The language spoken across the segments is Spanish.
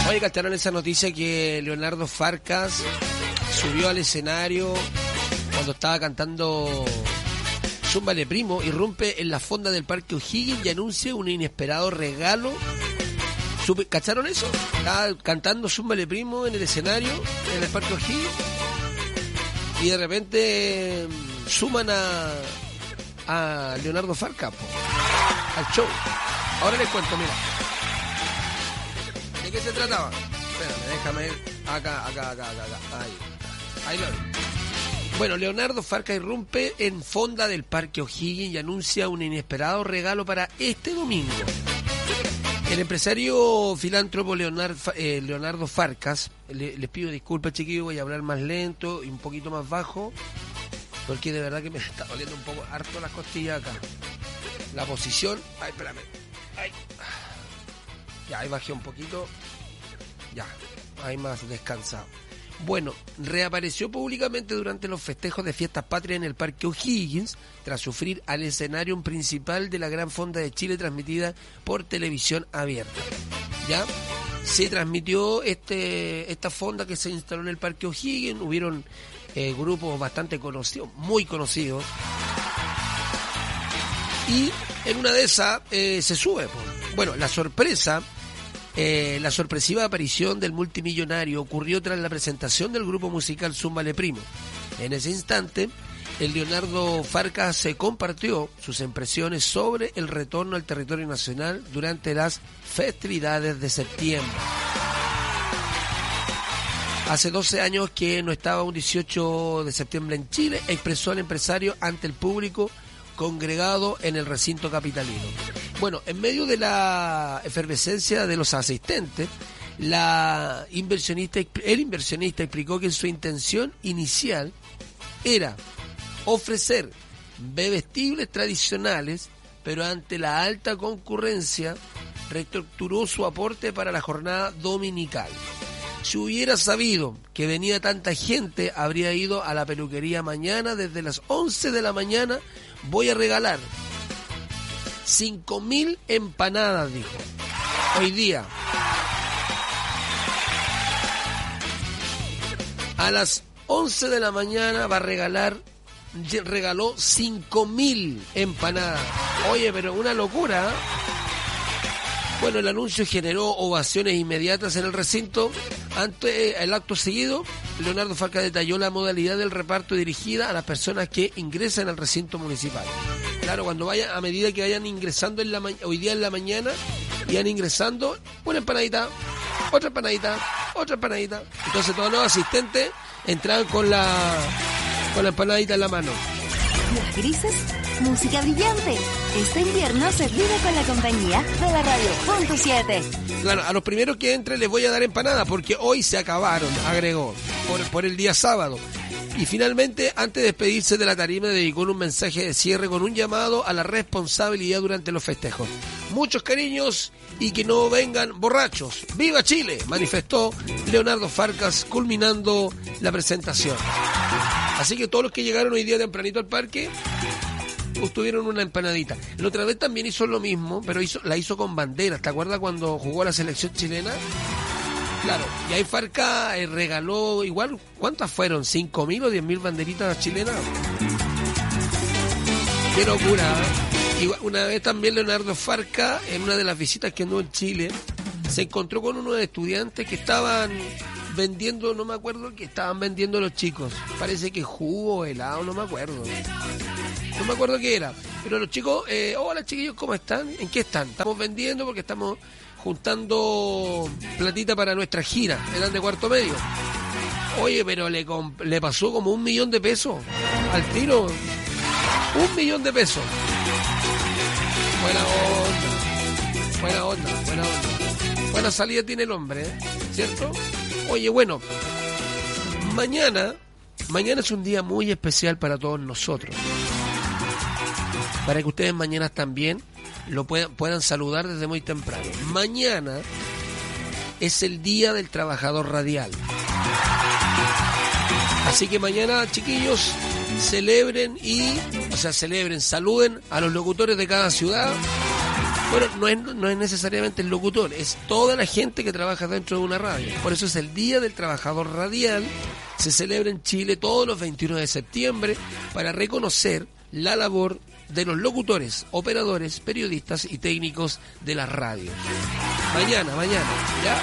Oye, ¿cacharon esa noticia que Leonardo Farcas subió al escenario cuando estaba cantando Zúmbale Primo, irrumpe en la fonda del Parque O'Higgins y anuncia un inesperado regalo? ¿Cacharon eso? Estaba cantando Zúmbale Primo en el escenario, en el Parque O'Higgins, y de repente suman a Leonardo Farcas al show. Ahora les cuento, mira. ¿De qué se trataba? Espérame, déjame ir. Acá. Ahí lo veo. Bueno, Leonardo Farcas irrumpe en fonda del Parque O'Higgins y anuncia un inesperado regalo para este domingo. El empresario filántropo Leonardo Farcas, les pido disculpas, chiquillos, voy a hablar más lento y un poquito más bajo, porque de verdad que me está doliendo un poco harto las costillas acá. La posición, ay, espérame, ay. Ya, ahí bajé un poquito, ya, ahí más descansado. Bueno, reapareció públicamente durante los festejos de Fiestas Patrias en el Parque O'Higgins, tras sufrir al escenario principal de la Gran Fonda de Chile transmitida por televisión abierta. ¿Ya? Se transmitió esta fonda que se instaló en el Parque O'Higgins, hubieron grupos bastante conocidos, muy conocidos, y en una de esas se sube. Bueno, la sorpresiva aparición del multimillonario ocurrió tras la presentación del grupo musical Zúmbale Primo. En ese instante, el Leonardo Farcas se compartió sus impresiones sobre el retorno al territorio nacional durante las festividades de septiembre. Hace 12 años que no estaba un 18 de septiembre en Chile, expresó el empresario ante el público congregado en el recinto capitalino. Bueno, en medio de la efervescencia de los asistentes, el inversionista explicó que su intención inicial era ofrecer bebestibles tradicionales, pero ante la alta concurrencia reestructuró su aporte para la jornada dominical. Si hubiera sabido que venía tanta gente, habría ido a la peluquería mañana desde las 11 de la mañana. Voy a regalar 5.000 empanadas, dijo. Hoy día, a las 11 de la mañana regaló 5.000 empanadas. Oye, pero una locura, ¿eh? Bueno, el anuncio generó ovaciones inmediatas en el recinto. Ante el acto seguido, Leonardo Farcas detalló la modalidad del reparto dirigida a las personas que ingresan al recinto municipal. Claro, a medida que vayan ingresando hoy día en la mañana, iban ingresando una empanadita, otra empanadita, otra empanadita. Entonces todos los asistentes entraban con la empanadita en la mano. Días grises, música brillante. Este invierno se vive con la compañía de la Radio Punto 7. Claro, a los primeros que entren les voy a dar empanada porque hoy se acabaron, agregó, por el día sábado. Y finalmente, antes de despedirse de la tarima, dedicó un mensaje de cierre con un llamado a la responsabilidad durante los festejos. Muchos cariños y que no vengan borrachos. ¡Viva Chile!, manifestó Leonardo Farcas culminando la presentación. Así que todos los que llegaron hoy día tempranito al parque tuvieron una empanadita. La otra vez también hizo lo mismo, pero la hizo con banderas. ¿Te acuerdas cuando jugó la selección chilena? Claro, y ahí Farcas regaló igual, ¿cuántas fueron? ¿5.000 o 10.000 banderitas chilenas? ¡Qué locura! ¿Eh? Una vez también Leonardo Farcas, en una de las visitas que anduvo en Chile, se encontró con unos estudiantes que estaban vendiendo, no me acuerdo qué estaban vendiendo los chicos. Parece que jugo, helado, no me acuerdo. No me acuerdo qué era. Pero los chicos, hola chiquillos, ¿cómo están? ¿En qué están? Estamos vendiendo porque estamos juntando platita para nuestra gira. Eran de cuarto medio. Oye, pero le pasó como 1 millón de pesos al tiro. 1 millón de pesos. Buena onda. Buena salida tiene el hombre, ¿eh? ¿Cierto? Oye, bueno, mañana es un día muy especial para todos nosotros. Para que ustedes mañana también lo puedan saludar desde muy temprano. Mañana es el Día del Trabajador Radial. Así que mañana, chiquillos, saluden a los locutores de cada ciudad Bueno, no es necesariamente el locutor, es toda la gente que trabaja dentro de una radio. Por eso es el Día del Trabajador Radial. Se celebra en Chile todos los 21 de septiembre para reconocer la labor de los locutores, operadores, periodistas y técnicos de las radios. Mañana, ¿ya?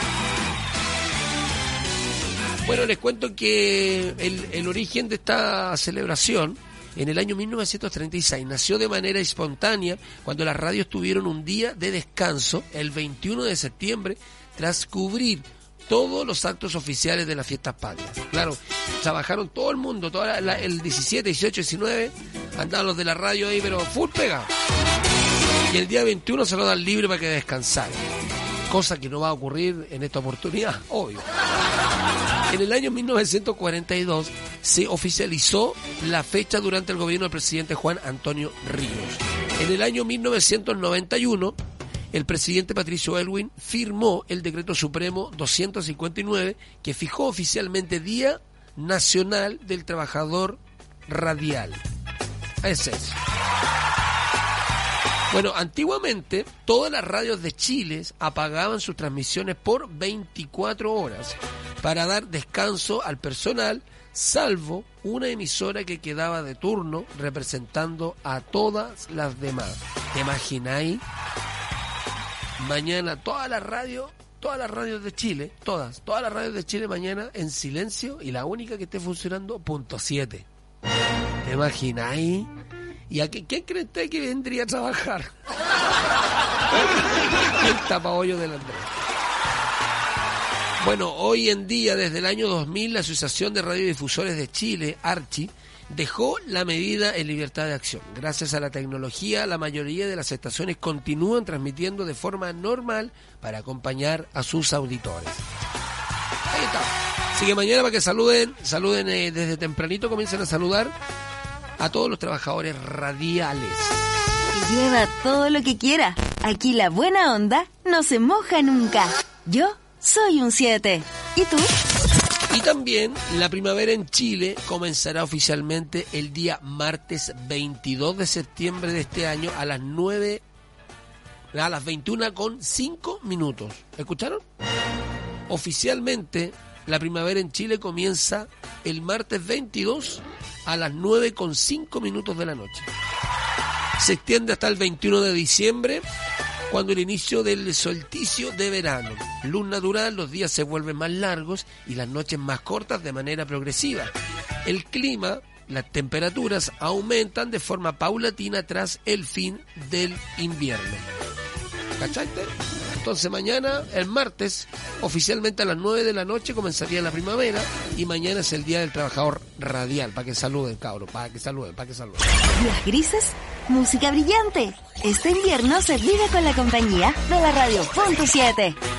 Bueno, les cuento que el origen de esta celebración, en el año 1936, nació de manera espontánea cuando las radios tuvieron un día de descanso, el 21 de septiembre, tras cubrir todos los actos oficiales de las fiestas patrias. Claro, trabajaron todo el mundo, el 17, 18, 19, andaban los de la radio ahí, pero full pega. Y el día 21 se lo dan libre para que descansaran. Cosa que no va a ocurrir en esta oportunidad, obvio. En el año 1942 se oficializó la fecha durante el gobierno del presidente Juan Antonio Ríos. En el año 1991, el presidente Patricio Aylwin firmó el Decreto Supremo 259 que fijó oficialmente Día Nacional del Trabajador Radial. Ese es. Bueno, antiguamente todas las radios de Chile apagaban sus transmisiones por 24 horas para dar descanso al personal, salvo una emisora que quedaba de turno representando a todas las demás. ¿Te imagináis? Mañana todas las radios de Chile, todas las radios de Chile mañana en silencio y la única que esté funcionando, .7. ¿Te imagináis? ¿Y a quién cree usted que vendría a trabajar? El tapahoyo del Andrés. Bueno, hoy en día, desde el año 2000, la Asociación de Radiodifusores de Chile, ARCHI, dejó la medida en libertad de acción. Gracias a la tecnología, la mayoría de las estaciones continúan transmitiendo de forma normal para acompañar a sus auditores. Ahí está. Así que mañana para que saluden desde tempranito, comiencen a saludar a todos los trabajadores radiales. Que llueva todo lo que quiera. Aquí la buena onda no se moja nunca. Yo soy un 7. ¿Y tú? Y también la primavera en Chile comenzará oficialmente el día martes 22 de septiembre de este año a las 21:05. ¿Escucharon? Oficialmente la primavera en Chile comienza el martes 22 a las 9:05 de la noche. Se extiende hasta el 21 de diciembre, cuando el inicio del solsticio de verano. Luz natural, los días se vuelven más largos y las noches más cortas de manera progresiva. El clima, las temperaturas aumentan de forma paulatina tras el fin del invierno. ¿Cachaste? Entonces mañana, el martes, oficialmente a las 9 de la noche comenzaría la primavera y mañana es el Día del Trabajador Radial. Para que saluden, cabros, para que saluden. Días grises, música brillante. Este invierno se vive con la compañía de la radio .7.